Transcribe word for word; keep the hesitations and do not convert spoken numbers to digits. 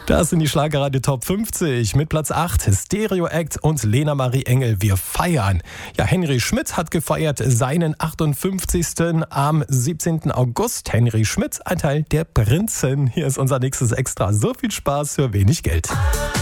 Das sind die Schlagerradio Top fünfzig mit Platz acht, Stereo Act und Lena Marie Engel. Wir feiern. Ja, Henry Schmidt hat gefeiert seinen achtundfünfzigsten am siebzehnten August. Henry Schmidt, ein Teil der Prinzen. Hier ist unser nächstes Extra. So viel Spaß für wenig Geld.